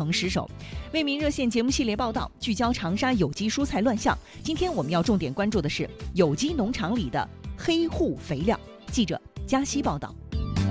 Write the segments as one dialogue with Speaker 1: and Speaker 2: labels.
Speaker 1: 防失守。为民热线节目系列报道，聚焦长沙有机蔬菜乱象。今天我们要重点关注的是有机农场里的黑户肥料。记者嘉熙报道。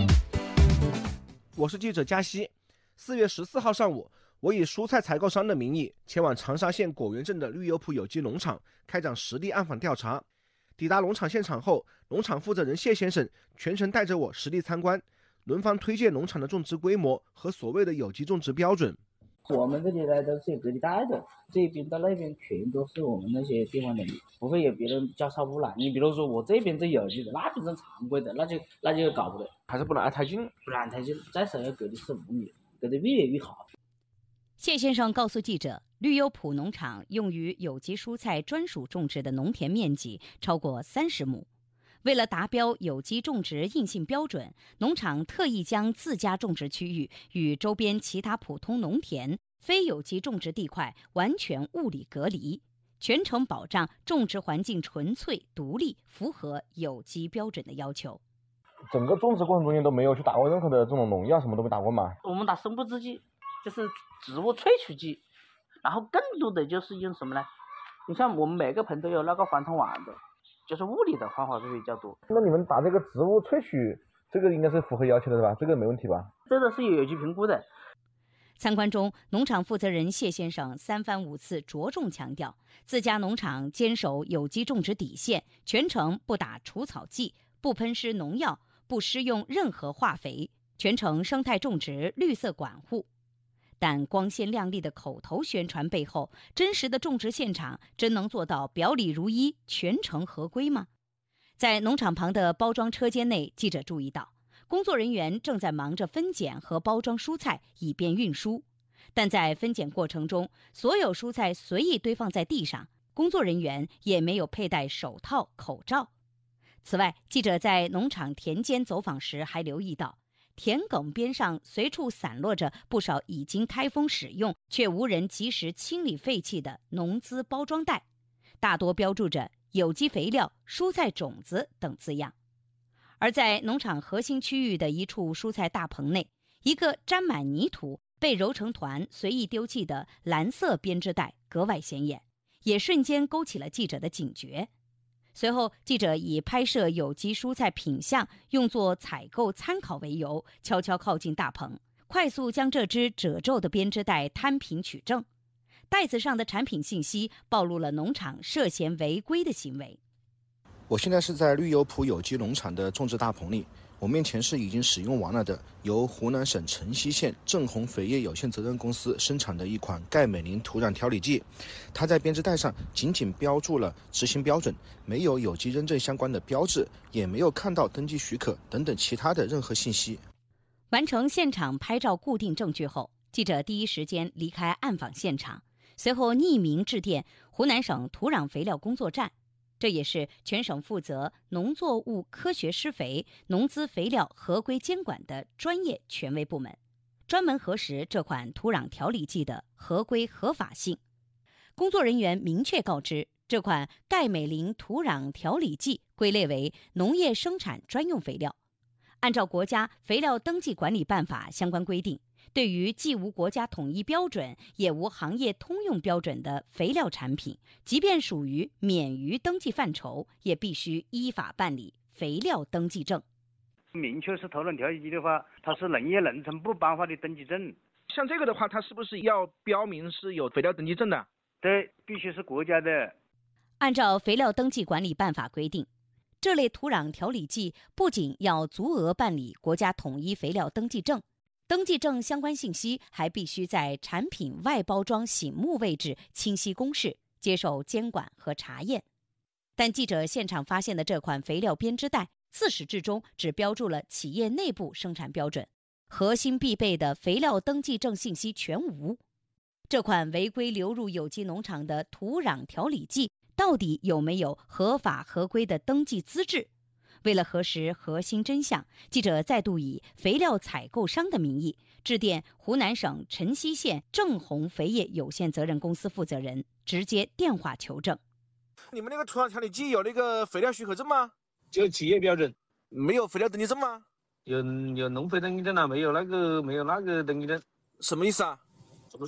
Speaker 2: 我是记者嘉熙。4月14号上午，我以蔬菜采购商的名义前往长沙县果园镇的绿油浦有机农场开展实地暗访调查。抵达农场现场后，农场负责人谢先生全程带着我实地参观，轮番推荐农场的种植规模和所谓的有机种植标准。
Speaker 3: 我们这里呢都是有隔离带的，这边到那边全都是我们那些地方的，不会有别人交叉污染。你比如说我这边是有机的，那边是常规的，那就搞不得，
Speaker 2: 还是不能挨太近，
Speaker 3: 不能太近，最少要隔离15米，隔得越远越好。
Speaker 4: 谢先生告诉记者，绿优浦农场用于有机蔬菜专属种植的农田面积超过30亩。为了达标有机种植硬性标准，农场特意将自家种植区域与周边其他普通农田、非有机种植地块完全物理隔离，全程保障种植环境纯粹独立，符合有机标准的要求。
Speaker 5: 整个种植过程中间都没有去打过任何的这种农药，什么都没打过嘛？
Speaker 3: 我们打生物制剂，就是植物萃取剂，然后更多的就是用什么呢？你像我们每个盆都有那个黄铜网的，就是物理的方法会比较多。
Speaker 5: 那你们打这个植物萃取，这个应该是符合要求的是吧？这个没问题吧？
Speaker 3: 这个是有机评估的。
Speaker 4: 参观中，农场负责人谢先生3番5次着重强调，自家农场坚守有机种植底线，全程不打除草剂，不喷施农药，不施用任何化肥，全程生态种植、绿色管护。但光鲜亮丽的口头宣传背后，真实的种植现场真能做到表里如一、全程合规吗？在农场旁的包装车间内，记者注意到，工作人员正在忙着分拣和包装蔬菜，以便运输。但在分拣过程中，所有蔬菜随意堆放在地上，工作人员也没有佩戴手套、口罩。此外，记者在农场田间走访时还留意到，田埂边上随处散落着不少已经开封使用却无人及时清理废弃的农资包装袋，大多标注着有机肥料、蔬菜种子等字样。而在农场核心区域的一处蔬菜大棚内，一个沾满泥土、被揉成团随意丢弃的蓝色编织袋格外显眼，也瞬间勾起了记者的警觉。随后，记者以拍摄有机蔬菜品相用作采购参考为由，悄悄靠近大棚，快速将这只褶皱的编织袋摊平取证。袋子上的产品信息暴露了农场涉嫌违规的行为。
Speaker 2: 我现在是在绿油浦有机农场的种植大棚里，我面前是已经使用完了的由湖南省城西县正红肥业有限责任公司生产的一款钙镁磷土壤调理剂，它在编织袋上仅仅标注了执行标准，没有有机认证相关的标志，也没有看到登记许可等等其他的任何信息。
Speaker 4: 完成现场拍照固定证据后，记者第一时间离开暗访现场，随后匿名致电湖南省土壤肥料工作站，这也是全省负责农作物科学施肥、农资肥料合规监管的专业权威部门，专门核实这款土壤调理剂的合规合法性。工作人员明确告知，这款钙镁磷土壤调理剂归类为农业生产专用肥料。按照国家肥料登记管理办法相关规定，对于既无国家统一标准也无行业通用标准的肥料产品，即便属于免于登记范畴，也必须依法办理肥料登记证。
Speaker 6: 明确是土壤调理剂的话，它是农业农村部颁发的登记证。
Speaker 7: 像这个的话，它是不是要标明是有肥料登记证的？
Speaker 6: 对，必须是国家的。
Speaker 4: 按照肥料登记管理办法规定，这类土壤调理剂不仅要足额办理国家统一肥料登记证，登记证相关信息还必须在产品外包装醒目位置清晰公示，接受监管和查验。但记者现场发现的这款肥料编织袋，自始至终只标注了企业内部生产标准，核心必备的肥料登记证信息全无。这款违规流入有机农场的土壤调理剂到底有没有合法合规的登记资质？为了核实核心真相，记者再度以肥料采购商的名义致电湖南省城西县正红肥业有限责任公司负责人，直接电话求证。
Speaker 7: 你们那个土壤调理剂有那个肥料许可证吗？
Speaker 8: 就企业标准。
Speaker 7: 没有肥料登记证吗？
Speaker 8: 有农肥登记证啊，没有那个登记证。
Speaker 7: 什么意思啊？